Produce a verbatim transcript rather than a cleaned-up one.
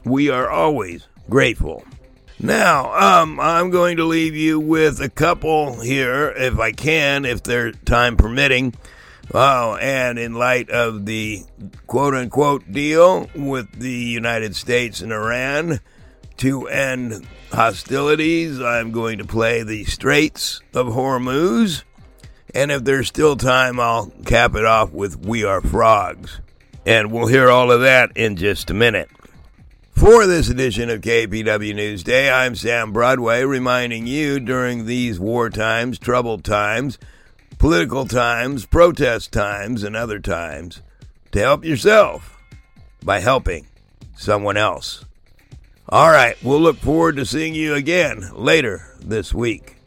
we are always grateful. Now, um, I'm going to leave you with a couple here, if I can, if their time permitting. Oh, and in light of the quote-unquote deal with the United States and Iran to end hostilities, I'm going to play the Straits of Hormuz. And if there's still time, I'll cap it off with We Are Frogs. And we'll hear all of that in just a minute. For this edition of K P W Newsday, I'm Sam Broadway, reminding you during these war times, troubled times, political times, protest times, and other times, to help yourself by helping someone else. All right, we'll look forward to seeing you again later this week.